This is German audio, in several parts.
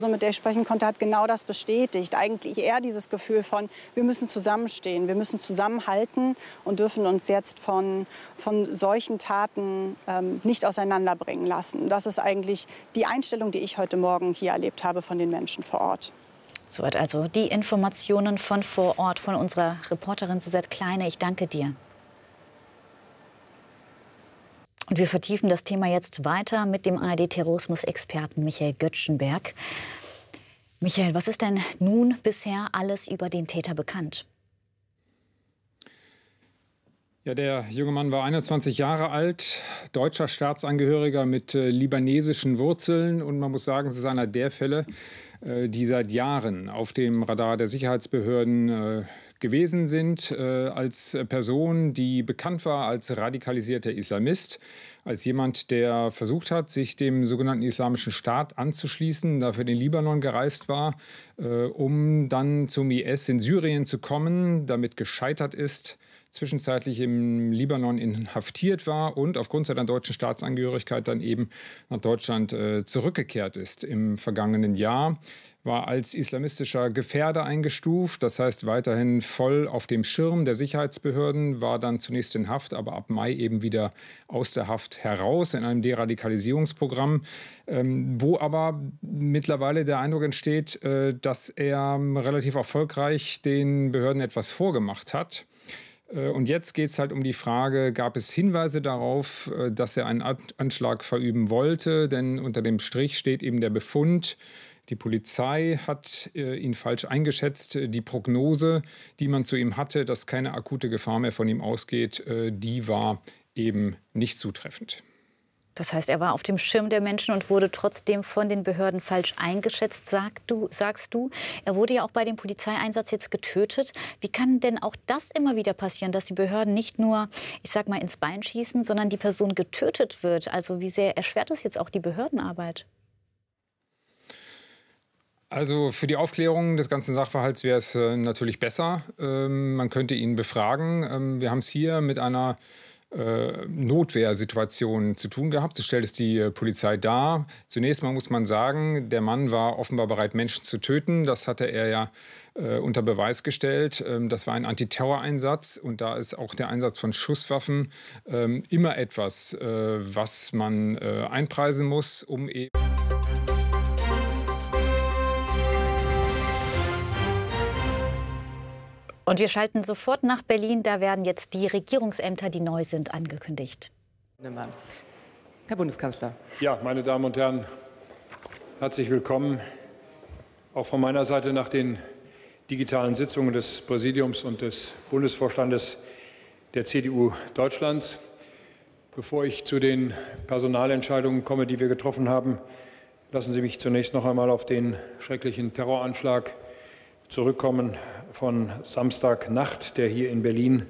Mit der ich sprechen konnte, hat genau das bestätigt. Eigentlich eher dieses Gefühl von, wir müssen zusammenstehen, wir müssen zusammenhalten und dürfen uns jetzt von solchen Taten nicht auseinanderbringen lassen. Das ist eigentlich die Einstellung, die ich heute Morgen hier erlebt habe von den Menschen vor Ort. Soweit also die Informationen von vor Ort von unserer Reporterin Suzette Kleine. Ich danke dir. Und wir vertiefen das Thema jetzt weiter mit dem ARD-Terrorismus-Experten Michael Göttschenberg. Michael, was ist denn nun bisher alles über den Täter bekannt? Ja, der junge Mann war 21 Jahre alt, deutscher Staatsangehöriger mit libanesischen Wurzeln. Und man muss sagen, es ist einer der Fälle, die seit Jahren auf dem Radar der Sicherheitsbehörden gewesen sind, als Person, die bekannt war als radikalisierter Islamist, als jemand, der versucht hat, sich dem sogenannten Islamischen Staat anzuschließen, dafür in den Libanon gereist war, um dann zum IS in Syrien zu kommen, damit gescheitert ist, zwischenzeitlich im Libanon inhaftiert war und aufgrund seiner deutschen Staatsangehörigkeit dann eben nach Deutschland zurückgekehrt ist im vergangenen Jahr, war als islamistischer Gefährder eingestuft, das heißt weiterhin voll auf dem Schirm der Sicherheitsbehörden, war dann zunächst in Haft, aber ab Mai eben wieder aus der Haft heraus in einem Deradikalisierungsprogramm, wo aber mittlerweile der Eindruck entsteht, dass er relativ erfolgreich den Behörden etwas vorgemacht hat. Und jetzt geht es halt um die Frage, gab es Hinweise darauf, dass er einen Anschlag verüben wollte? Denn unter dem Strich steht eben der Befund, die Polizei hat ihn falsch eingeschätzt. Die Prognose, die man zu ihm hatte, dass keine akute Gefahr mehr von ihm ausgeht, die war eben nicht zutreffend. Das heißt, er war auf dem Schirm der Menschen und wurde trotzdem von den Behörden falsch eingeschätzt, sagst du. Er wurde ja auch bei dem Polizeieinsatz jetzt getötet. Wie kann denn auch das immer wieder passieren, dass die Behörden nicht nur, ich sag mal, ins Bein schießen, sondern die Person getötet wird? Also wie sehr erschwert das jetzt auch die Behördenarbeit? Also für die Aufklärung des ganzen Sachverhalts wäre es natürlich besser. Man könnte ihn befragen. Wir haben es hier mit einer Notwehrsituation zu tun gehabt. So stellt es die Polizei dar. Zunächst mal muss man sagen, der Mann war offenbar bereit, Menschen zu töten. Das hatte er ja unter Beweis gestellt. Das war ein Antiterroreinsatz und da ist auch der Einsatz von Schusswaffen immer etwas, was man einpreisen muss, um eben Und wir schalten sofort nach Berlin. Da werden jetzt die Regierungsämter, die neu sind, angekündigt. Herr Bundeskanzler. Ja, meine Damen und Herren, herzlich willkommen. Auch von meiner Seite nach den digitalen Sitzungen des Präsidiums und des Bundesvorstandes der CDU Deutschlands. Bevor ich zu den Personalentscheidungen komme, die wir getroffen haben, lassen Sie mich zunächst noch einmal auf den schrecklichen Terroranschlag zurückkommen von Samstagnacht, der hier in Berlin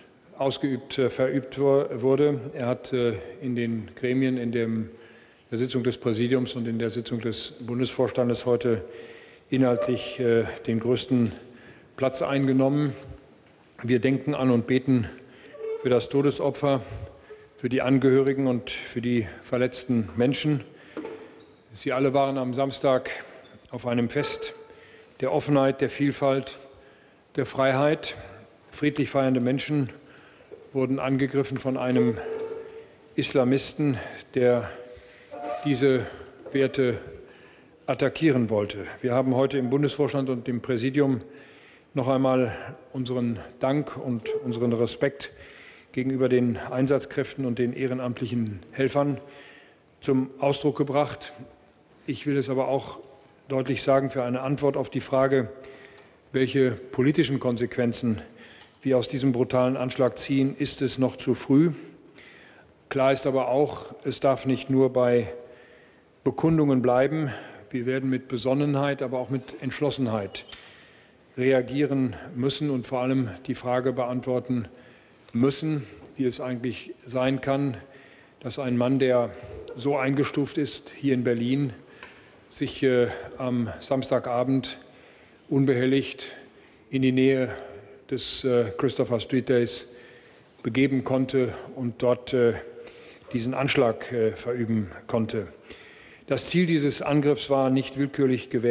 verübt wurde. Er hat in den Gremien, in der Sitzung des Präsidiums und in der Sitzung des Bundesvorstandes heute inhaltlich den größten Platz eingenommen. Wir denken an und beten für das Todesopfer, für die Angehörigen und für die verletzten Menschen. Sie alle waren am Samstag auf einem Fest der Offenheit, der Vielfalt, der Freiheit. Friedlich feiernde Menschen wurden angegriffen von einem Islamisten, der diese Werte attackieren wollte. Wir haben heute im Bundesvorstand und im Präsidium noch einmal unseren Dank und unseren Respekt gegenüber den Einsatzkräften und den ehrenamtlichen Helfern zum Ausdruck gebracht. Ich will es aber auch deutlich sagen, für eine Antwort auf die Frage, welche politischen Konsequenzen wir aus diesem brutalen Anschlag ziehen, ist es noch zu früh. Klar ist aber auch, es darf nicht nur bei Bekundungen bleiben. Wir werden mit Besonnenheit, aber auch mit Entschlossenheit reagieren müssen und vor allem die Frage beantworten müssen, wie es eigentlich sein kann, dass ein Mann, der so eingestuft ist, hier in Berlin, sich am Samstagabend unbehelligt in die Nähe des Christopher Street Days begeben konnte und dort diesen Anschlag verüben konnte. Das Ziel dieses Angriffs war nicht willkürlich gewählt.